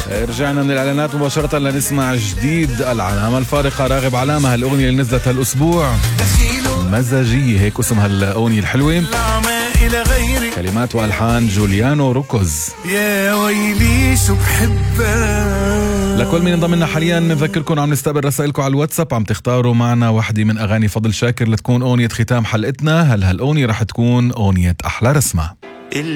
رجعنا من الإعلانات مباشرة لنسمع جديد العلامة الفارقة راغب علامة. هالأغنية اللي نزلت هالأسبوع مزاجية، هيك اسم هالأغنية الحلوة، كلمات وألحان جوليانو روكوز. يا ويلي شو بحبك. لكل من انضم لنا حاليا نذكركم عم نستقبل رسائلكم على الواتساب، عم تختاروا معنا واحدة من أغاني فضل شاكر لتكون أغنية ختام حلقتنا. هل هالأغنية رح تكون أغنية أحلى رسمة؟